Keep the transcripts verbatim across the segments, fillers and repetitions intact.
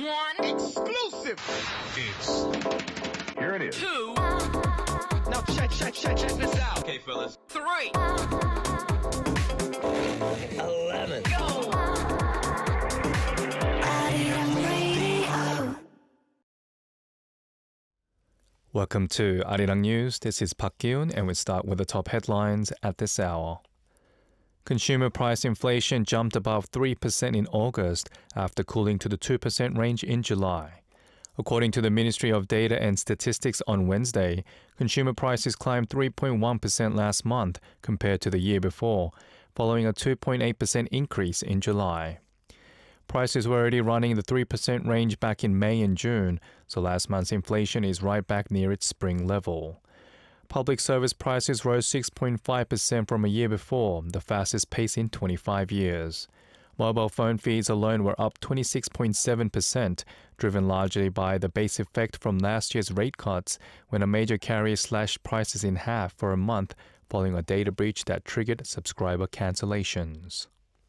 One. Exclusive. It's... Here it is. Two. Now check, check, check, check this out. Okay, fellas. Three. Eleven. Go. Welcome to Arirang News. This is Park Gi-un, and we start with the top headlines at this hour. Consumer price inflation jumped above three percent in August after cooling to the two percent range in July. According to the Ministry of Data and Statistics on Wednesday, consumer prices climbed three point one percent last month compared to the year before, following a two point eight percent increase in July. Prices were already running in the three percent range back in May and June, so last month's inflation is right back near its spring level. Public service prices rose six point five percent from a year before, the fastest pace in twenty-five years. Mobile phone fees alone were up twenty-six point seven percent, driven largely by the base effect from last year's rate cuts when a major carrier slashed prices in half for a month following a data breach that triggered subscriber cancellations.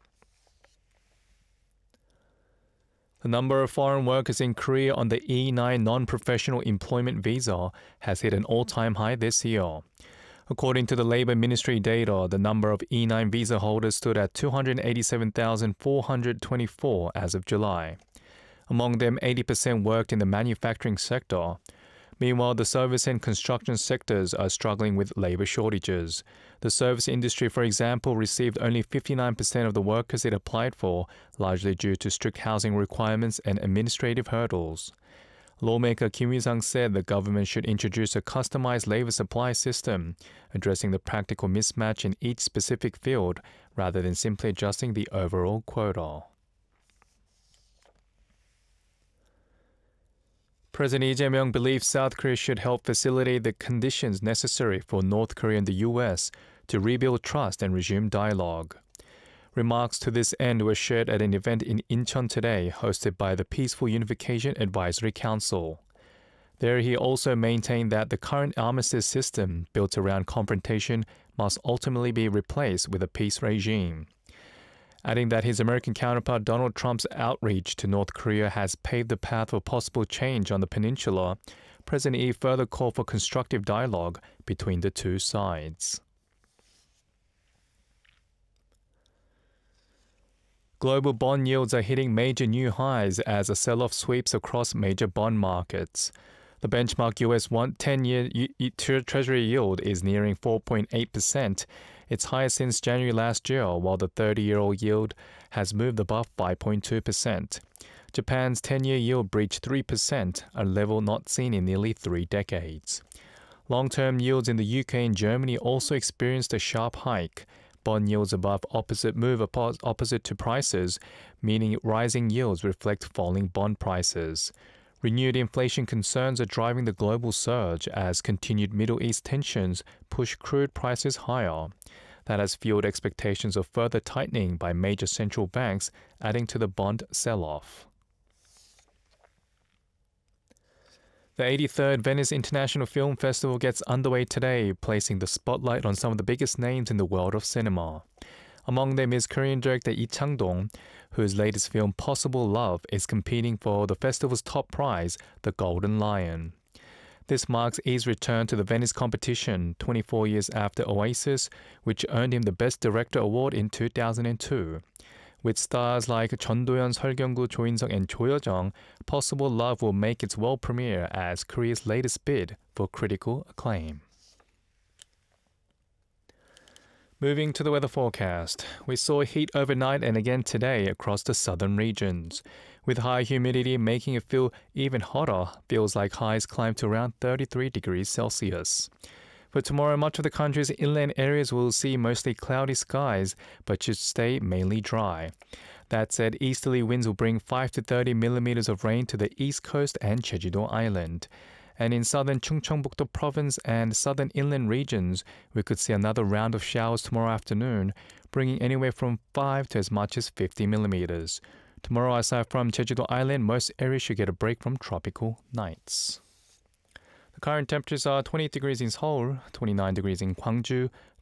The number of foreign workers in Korea on the E nine non-professional employment visa has hit an all-time high this year. According to the Labor Ministry data, the number of E nine visa holders stood at two hundred eighty-seven thousand four hundred twenty-four as of July. Among them, eighty percent worked in the manufacturing sector. Meanwhile, the service and construction sectors are struggling with labor shortages. The service industry, for example, received only fifty-nine percent of the workers it applied for, largely due to strict housing requirements and administrative hurdles. Lawmaker Kim Wi-sang said the government should introduce a customized labor supply system, addressing the practical mismatch in each specific field, rather than simply adjusting the overall quota. President Lee Jae-myung believes South Korea should help facilitate the conditions necessary for North Korea and the U S to rebuild trust and resume dialogue. Remarks to this end were shared at an event in Incheon today, hosted by the Peaceful Unification Advisory Council. There he also maintained that the current armistice system, built around confrontation, must ultimately be replaced with a peace regime. Adding that his American counterpart Donald Trump's outreach to North Korea has paved the path for possible change on the peninsula, President Lee further called for constructive dialogue between the two sides. Global bond yields are hitting major new highs as a sell-off sweeps across major bond markets. The benchmark U S ten-year Treasury yield is nearing four point eight percent, its highest since January last year, while the thirty-year-old yield has moved above five point two percent. Japan's ten-year yield breached three percent, a level not seen in nearly three decades. Long-term yields in the U K and Germany also experienced a sharp hike. Bond yields above opposite move opposite to prices, meaning rising yields reflect falling bond prices. Renewed inflation concerns are driving the global surge as continued Middle East tensions push crude prices higher. That has fueled expectations of further tightening by major central banks, adding to the bond sell-off. The eighty-third Venice International Film Festival gets underway today, placing the spotlight on some of the biggest names in the world of cinema. Among them is Korean director Lee Chang-dong, whose latest film Possible Love is competing for the festival's top prize, the Golden Lion. This marks Lee's return to the Venice competition twenty-four years after Oasis, which earned him the Best Director award in two thousand two. With stars like Chun Do-yeon, Seol Kyung-gu, Jo In-sung, and Jo Yo-jung, Possible Love will make its world premiere as Korea's latest bid for critical acclaim. Moving to the weather forecast, we saw heat overnight and again today across the southern regions. With high humidity making it feel even hotter, feels like highs climb to around thirty-three degrees Celsius. For tomorrow, much of the country's inland areas will see mostly cloudy skies, but should stay mainly dry. That said, easterly winds will bring five to thirty millimeters of rain to the east coast and Jeju-do Island. And in southern Chungcheongbuk-do province and southern inland regions, we could see another round of showers tomorrow afternoon, bringing anywhere from five to as much as fifty millimeters. Tomorrow, aside from Jeju-do Island, most areas should get a break from tropical nights. The current temperatures are twenty degrees in Seoul, twenty-nine degrees in Gwangju,